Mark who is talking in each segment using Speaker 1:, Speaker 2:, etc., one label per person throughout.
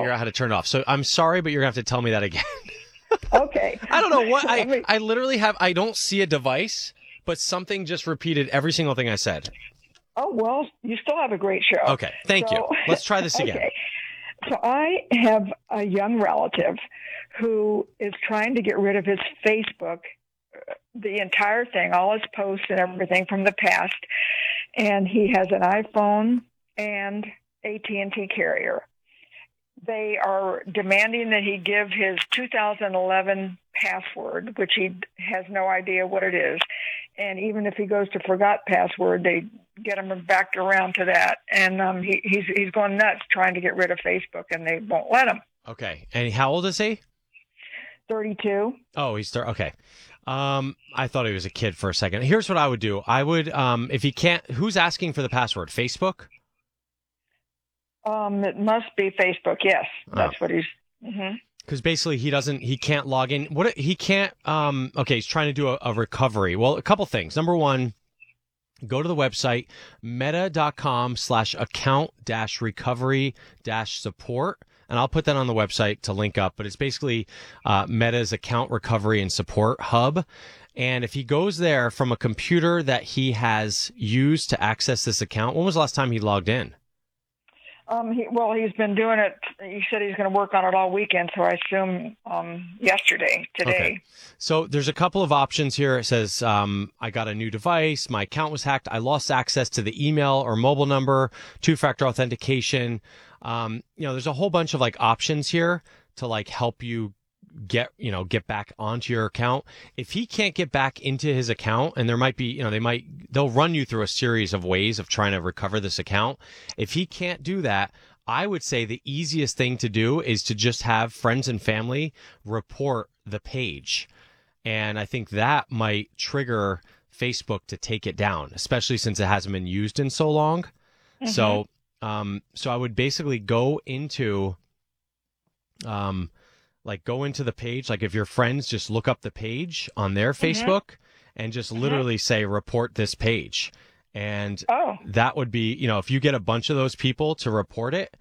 Speaker 1: figure out how to turn it off. So I'm sorry, but you're going to have to tell me that again.
Speaker 2: Okay.
Speaker 1: I don't know what I literally have. I don't see a device, but something just repeated every single thing I said.
Speaker 2: Oh, well, you still have a great show.
Speaker 1: Okay. Thank you. Let's try this again.
Speaker 2: Okay. So I have a young relative who is trying to get rid of his Facebook, the entire thing, all his posts and everything from the past. And he has an iPhone and AT&T carrier. They are demanding that he give his 2011 password, which he has no idea what it is. And even if he goes to forgot password, they get him back around to that. And he's going nuts trying to get rid of Facebook, and they won't let him.
Speaker 1: Okay. And how old is he?
Speaker 2: 32.
Speaker 1: Oh, okay. I thought he was a kid for a second. Here's what I would do. I would, if he can't, who's asking for the password? Facebook?
Speaker 2: It must be Facebook. Yes, that's what he's. Mm-hmm.
Speaker 1: Because basically he can't log in. He's trying to do a recovery. Well, a couple things. Number one, go to the website, meta.com/account-recovery-support. And I'll put that on the website to link up. But it's basically Meta's account recovery and support hub. And if he goes there from a computer that he has used to access this account, when was the last time he logged in?
Speaker 2: He's been doing it. He said he's going to work on it all weekend, so I assume today. Okay.
Speaker 1: So there's a couple of options here. It says, I got a new device. My account was hacked. I lost access to the email or mobile number, two-factor authentication. There's a whole bunch of options here to help you get back onto your account. If he can't get back into his account, and there might be, they'll run you through a series of ways of trying to recover this account. If he can't do that, I would say the easiest thing to do is to just have friends and family report the page. And I think that might trigger Facebook to take it down, especially since it hasn't been used in so long. Mm-hmm. So I would basically go into, go into the page. If your friends just look up the page on their Facebook and just literally say, report this page. And that would be, if you get a bunch of those people to report it,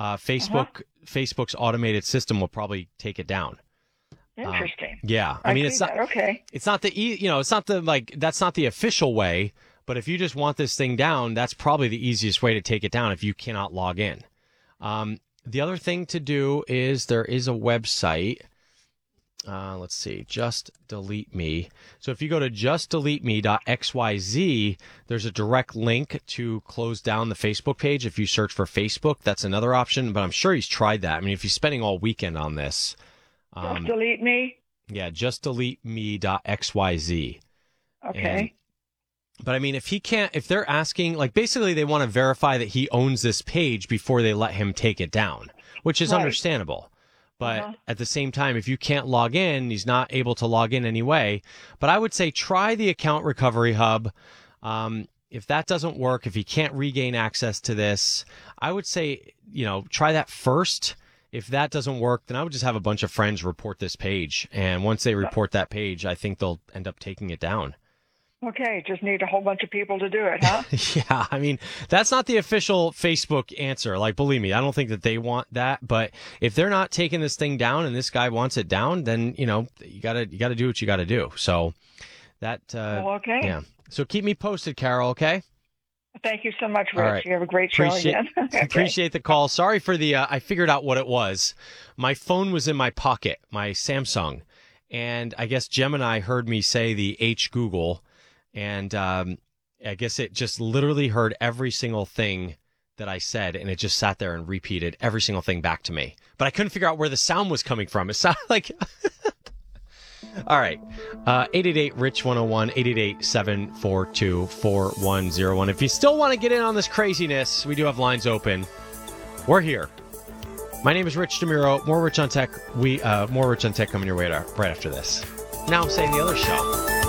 Speaker 1: Facebook's automated system will probably take it down.
Speaker 2: Interesting.
Speaker 1: Yeah. I mean, it's not,
Speaker 2: okay.
Speaker 1: It's not that's not the official way, but if you just want this thing down, that's probably the easiest way to take it down if you cannot log in. The other thing to do is there is a website. Let's see, Just Delete Me. So if you go to justdeleteme.xyz, there's a direct link to close down the Facebook page. If you search for Facebook, that's another option, but I'm sure he's tried that. I mean, if he's spending all weekend on this.
Speaker 2: Just Delete Me?
Speaker 1: Yeah, justdeleteme.xyz.
Speaker 2: Okay.
Speaker 1: But I mean, if they're asking, basically they want to verify that he owns this page before they let him take it down, which is understandable. But at the same time, if you can't log in, he's not able to log in anyway. But I would say try the account recovery hub. If that doesn't work, if he can't regain access to this, I would say, try that first. If that doesn't work, then I would just have a bunch of friends report this page. And once they report that page, I think they'll end up taking it down.
Speaker 2: Okay, just need a whole bunch of people to do it, huh?
Speaker 1: Yeah, I mean, that's not the official Facebook answer. Believe me, I don't think that they want that. But if they're not taking this thing down and this guy wants it down, then, you gotta do what you gotta do. So that,
Speaker 2: okay.
Speaker 1: Yeah. So keep me posted, Carol, okay?
Speaker 2: Thank you so much, Rich.
Speaker 1: Right.
Speaker 2: You have a great show again. Okay.
Speaker 1: Appreciate the call. Sorry for I figured out what it was. My phone was in my pocket, my Samsung. And I guess Gemini heard me say the H Google. And I guess it just literally heard every single thing that I said, and it just sat there and repeated every single thing back to me. But I couldn't figure out where the sound was coming from. It sounded like... All right. 888-RICH-101, 888-742-4101. If you still want to get in on this craziness, we do have lines open. We're here. My name is Rich DeMuro. More Rich on Tech. More Rich on Tech coming your way right after this. Now, say the other show.